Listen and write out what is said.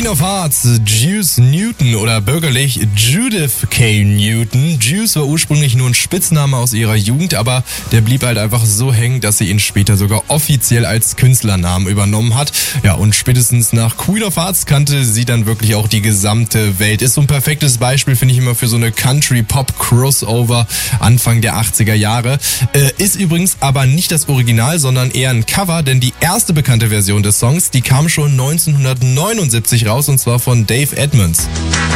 of Hearts, Juice Newton oder bürgerlich Judith K. Newton. Juice war ursprünglich nur ein Spitzname aus ihrer Jugend, aber der blieb halt einfach so hängen, dass sie ihn später sogar offiziell als Künstlernamen übernommen hat. Ja, und spätestens nach Queen of Hearts kannte sie dann wirklich auch die gesamte Welt. Ist so ein perfektes Beispiel, finde ich immer, für so eine Country-Pop-Crossover Anfang der 80er Jahre. Ist übrigens aber nicht das Original, sondern eher ein Cover, denn die erste bekannte Version des Songs, die kam schon 1979 raus, und zwar von Dave Edmunds.